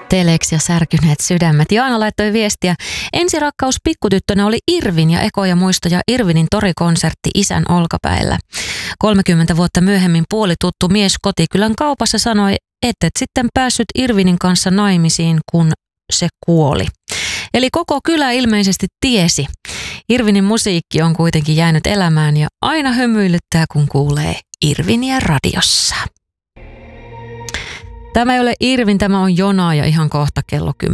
Telex ja särkyneet sydämet. Jaana laittoi viestiä. Ensirakkaus pikkutyttönä oli Irvin ja ekoja muistoja Irvinin torikonsertti isän olkapäillä. 30 vuotta myöhemmin puolituttu mies kotikylän kaupassa sanoi, että et sitten päässyt Irvinin kanssa naimisiin, kun se kuoli. Eli koko kylä ilmeisesti tiesi. Irvinin musiikki on kuitenkin jäänyt elämään ja aina hymyilyttää, kun kuulee Irviniä radiossa. Tämä ei ole Irvin, tämä on Jona ja ihan kohta kello 10.